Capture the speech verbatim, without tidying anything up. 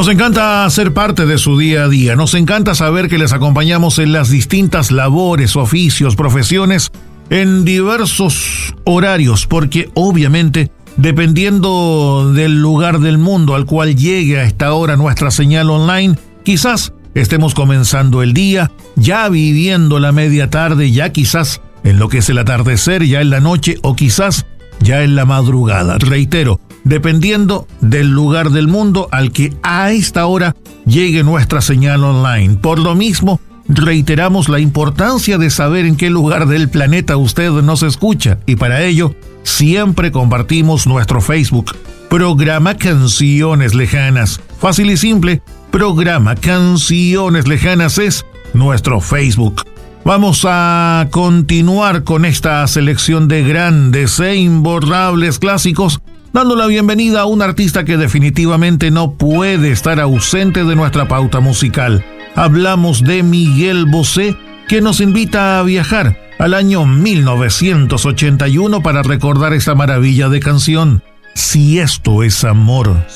Nos encanta ser parte de su día a día, nos encanta saber que les acompañamos en las distintas labores, oficios, profesiones, en diversos horarios, porque obviamente, dependiendo del lugar del mundo al cual llegue a esta hora nuestra señal online, quizás estemos comenzando el día, ya viviendo la media tarde, ya quizás en lo que es el atardecer, ya en la noche o quizás ya en la madrugada. Reitero, dependiendo del lugar del mundo al que a esta hora llegue nuestra señal online. Por lo mismo, reiteramos la importancia de saber en qué lugar del planeta usted nos escucha, y para ello siempre compartimos nuestro Facebook, Programa Canciones Lejanas. Fácil y simple, Programa Canciones Lejanas es nuestro Facebook. Vamos a continuar con esta selección de grandes e imborrables clásicos, dando la bienvenida a un artista que definitivamente no puede estar ausente de nuestra pauta musical. Hablamos de Miguel Bosé, que nos invita a viajar al año mil novecientos ochenta y uno para recordar esta maravilla de canción, Si esto es amor.